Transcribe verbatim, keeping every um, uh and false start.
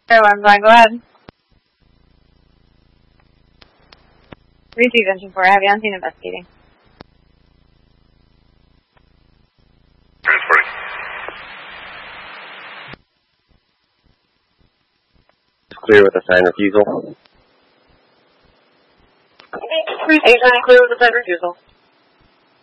Oh, I'm fine. Go ahead. Receive engine four. I have you on scene investigating. Transporting. Clear with a sign refusal. Agent, clear with a sign refusal.